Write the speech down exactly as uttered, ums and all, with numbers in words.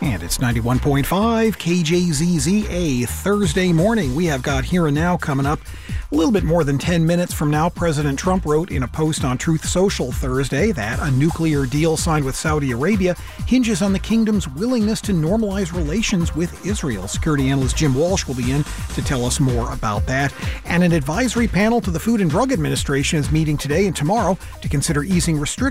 And it's ninety-one point five K J Z Z A. Thursday morning. We have got Here and Now coming up a little bit more than ten minutes from now. President Trump wrote in a post on Truth Social Thursday that a nuclear deal signed with Saudi Arabia hinges on the kingdom's willingness to normalize relations with Israel. Security analyst Jim Walsh will be in to tell us more about that. And an advisory panel to the Food and Drug Administration is meeting today and tomorrow to consider easing restrictions